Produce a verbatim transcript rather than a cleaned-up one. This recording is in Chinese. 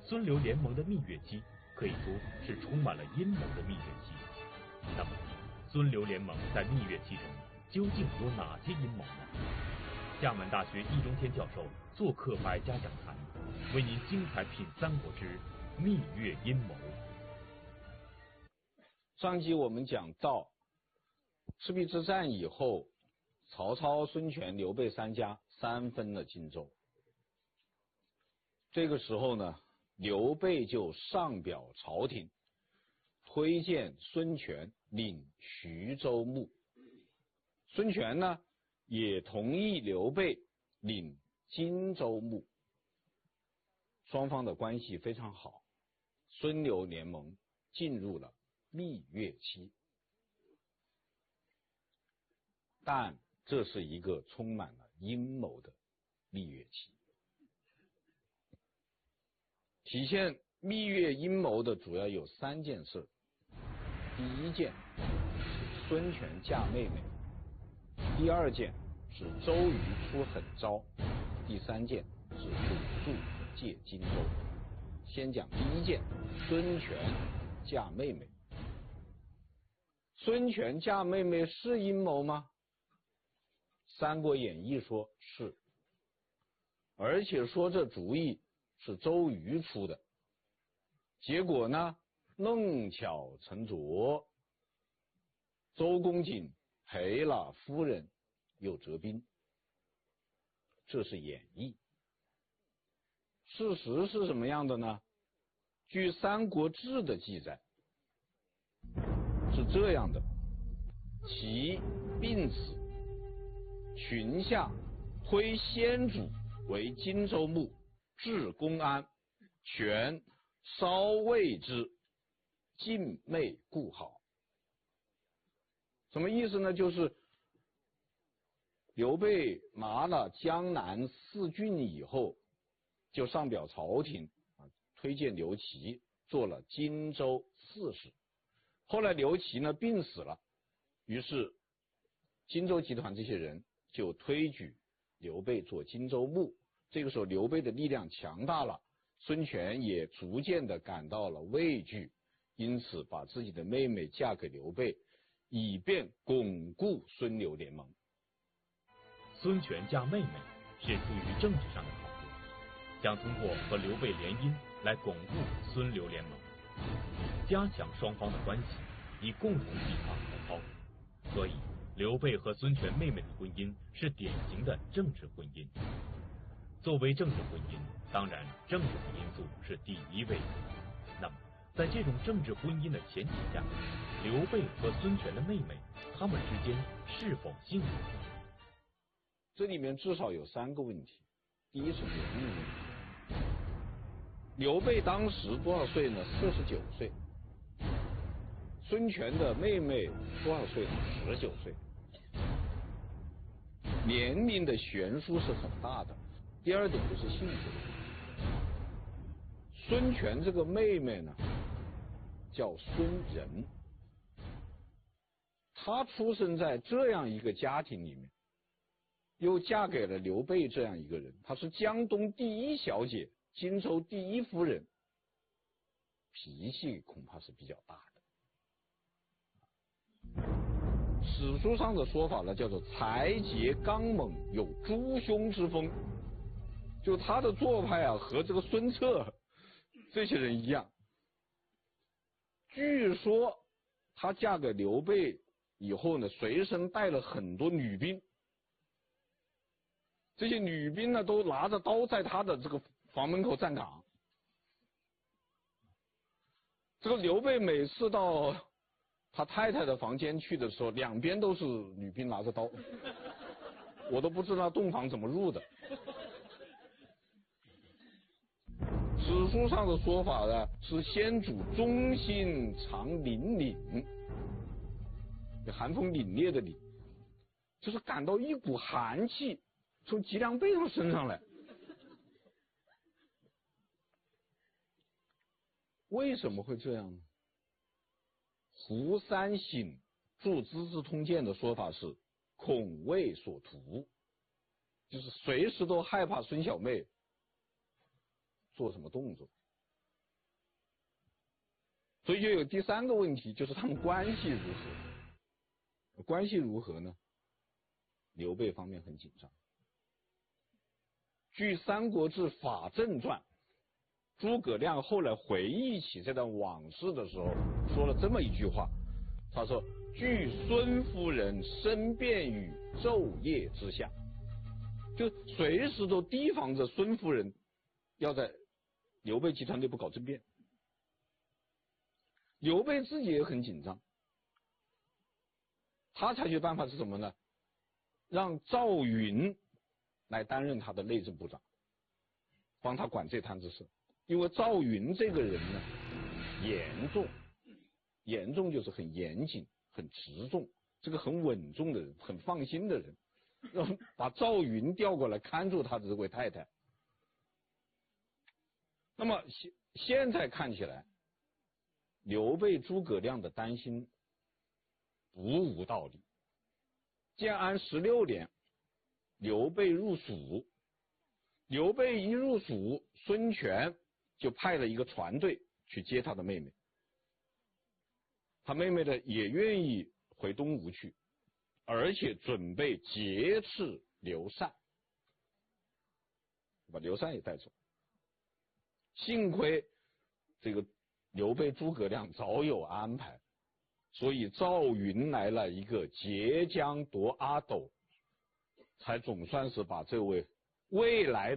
孙刘联盟的蜜月期可以说是充满了阴谋的蜜月期。那么，孙刘联盟在蜜月期中究竟有哪些阴谋呢？厦门大学易中天教授做客百家讲坛，为您精彩品三国之蜜月阴谋。 上集我们讲到赤壁之战以后，曹操、孙权、刘备三家三分了荆州。这个时候呢，刘备就上表朝廷，推荐孙权领徐州牧。孙权呢，也同意刘备领荆州牧。双方的关系非常好，孙刘联盟进入了蜜月期。但这是一个充满了阴谋的蜜月期。体现蜜月阴谋的主要有三件事。第一件是孙权嫁妹妹，第二件是周瑜出狠招，第三件是鲁肃借荆州。先讲第一件，孙权嫁妹妹。孙权嫁妹妹是阴谋吗？三国演义说是，而且说这主意是周瑜出的。结果呢，弄巧成拙，周公瑾赔了夫人又折兵，这是演义。事实是什么样的呢？据《三国志》的记载是这样的：其病死，群下推先主为荆州牧，至公安，权稍谓之，尽妹故好。什么意思呢？就是刘备拿了江南四郡以后，就上表朝廷啊，推荐刘琦做了荆州刺史。后来刘琦呢病死了，于是荆州集团这些人就推举刘备做荆州牧。这个时候刘备的力量强大了，孙权也逐渐的感到了畏惧，因此把自己的妹妹嫁给刘备，以便巩固孙刘联盟。 孙权嫁妹妹是出于政治上的考虑，想通过和刘备联姻来巩固孙刘联盟，加强双方的关系，以共同抵抗曹操。所以刘备和孙权妹妹的婚姻是典型的政治婚姻。作为政治婚姻，当然政治的因素是第一位的。那么在这种政治婚姻的前提下，刘备和孙权的妹妹他们之间是否幸福？ 这里面至少有三个问题。第一是年龄问题。刘备当时多少岁呢？四十九岁。孙权的妹妹多少岁呢？十九岁。年龄的悬殊是很大的。第二点就是性格的问题。孙权这个妹妹呢，叫孙仁，她出生在这样一个家庭里面，又嫁给了刘备这样一个人，她是江东第一小姐，荆州第一夫人，脾气恐怕是比较大的。史书上的说法呢，叫做才节刚猛，有诸兄之风。就他的做派啊，和这个孙策这些人一样。据说她嫁给刘备以后呢，随身带了很多女兵，这些女兵呢都拿着刀在她的这个房门口站岗。这个刘备每次到他太太的房间去的时候，两边都是女兵拿着刀，我都不知道洞房怎么入的。史书上的说法呢，是先主忠心常凛凛，寒风凛冽的凛，就是感到一股寒气从脊梁背上升上来。为什么会这样呢？胡三省著《资治通鉴》的说法是恐魏所图，就是随时都害怕孙小妹做什么动作。 所以就有第三个问题，就是他们关系如何？关系如何呢？刘备方面很紧张。据《三国志·法正传》，诸葛亮后来回忆起这段往事的时候，说了这么一句话，他说：“据孙夫人申辩于昼夜之下。”就随时都提防着孙夫人要在刘备集团内部搞政变。刘备自己也很紧张，他采取办法是什么呢？让赵云来担任他的内政部长，帮他管这摊子事。因为赵云这个人呢，严重，严重就是很严谨、很持重，这个很稳重的人，很放心的人，让把赵云调过来看住他的这位太太。那么现现在看起来，刘备、诸葛亮的担心不无道理。建安十六年，刘备入蜀，刘备一入蜀，孙权就派了一个船队去接他的妹妹，他妹妹呢也愿意回东吴去，而且准备劫持刘禅，把刘禅也带走。幸亏这个刘备、诸葛亮早有安排，所以赵云来了一个截江夺阿斗，才总算是把这位未来